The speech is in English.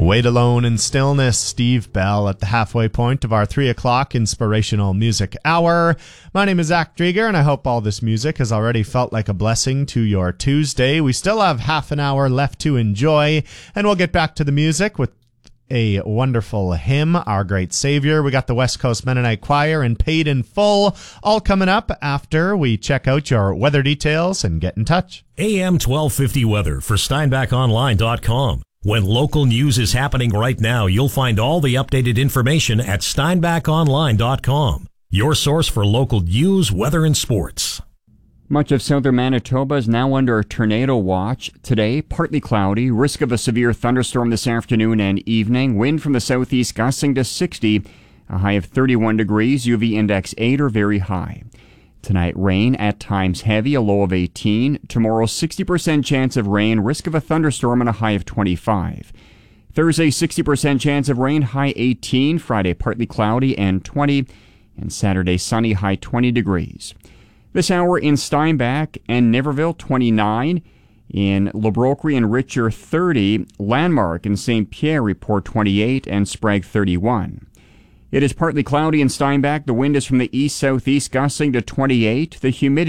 Wait Alone in Stillness, Steve Bell at the halfway point of our 3 o'clock inspirational music hour. My name is Zach Drieger, and I hope all this music has already felt like a blessing to your Tuesday. We still have half an hour left to enjoy, and we'll get back to the music with a wonderful hymn, Our Great Savior. We got the West Coast Mennonite Choir and Paid in Full, all coming up after we check out your weather details and get in touch. AM 1250 weather for SteinbachOnline.com. When local news is happening right now, you'll find all the updated information at SteinbachOnline.com. Your source for local news, weather, and sports. Much of southern Manitoba is now under a tornado watch. Today, partly cloudy, risk of a severe thunderstorm this afternoon and evening. Wind from the southeast gusting to 60, a high of 31 degrees, UV index 8 or very high. Tonight, rain, at times heavy, a low of 18. Tomorrow, 60% chance of rain, risk of a thunderstorm, and a high of 25. Thursday, 60% chance of rain, high 18. Friday, partly cloudy and 20. And Saturday, sunny, high 20 degrees. This hour in Steinbach and Niverville, 29. In Le Brocquerie and Richer, 30. Landmark and St. Pierre report 28 and Sprague, 31. It is partly cloudy in Steinbach. The wind is from the east-southeast, gusting to 28. The humidity